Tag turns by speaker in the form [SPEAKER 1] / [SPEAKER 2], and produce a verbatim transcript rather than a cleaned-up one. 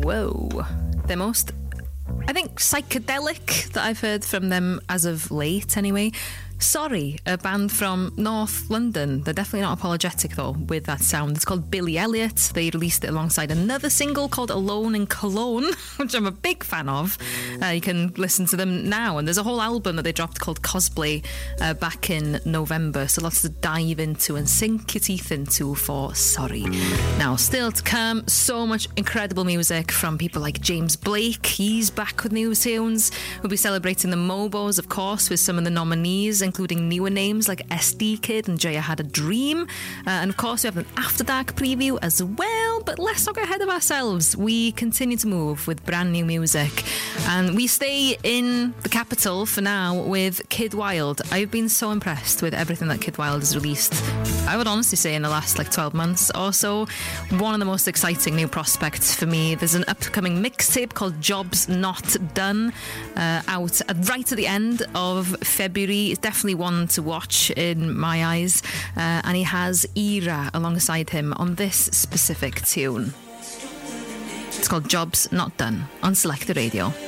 [SPEAKER 1] Whoa. The most, I think, psychedelic that I've heard from them as of late, anyway. Sorry, a band from North London. They're definitely not apologetic, though, with that sound. It's called Billy Elliot. They released it alongside another single called Alone in Cologne, which I'm a big fan of. Uh, you can listen to them now. And there's a whole album that they dropped called Cosplay uh, back in November. So lots to dive into and sink your teeth into for Sorry. Now, still to come, so much incredible music from people like James Blake. He's back with new tunes. We'll be celebrating the Mobos, of course, with some of the nominees, including newer names like S D Kid and Jaya Had a Dream. Uh, and of course, we have an After Dark preview as well, but let's not get ahead of ourselves. We continue to move with brand new music, and we stay in the capital for now with Kid Wild. I've been so impressed with everything that Kid Wild has released. I would honestly say in the last like twelve months or so, one of the most exciting new prospects for me. There's an upcoming mixtape called Jobs Not Done, uh, out at, right at the end of February. It's definitely one to watch in my eyes, uh, and he has Era alongside him on this specific tune. It's called Jobs Not Done on Selected Radio.